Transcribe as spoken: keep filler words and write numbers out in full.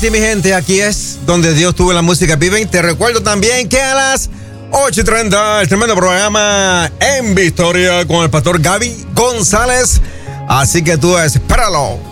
Sí, mi gente, aquí es donde Dios tuvo la música viven. Te recuerdo también que a las ocho y treinta el tremendo programa En Victoria con el pastor Gaby González. Así que tú espéralo.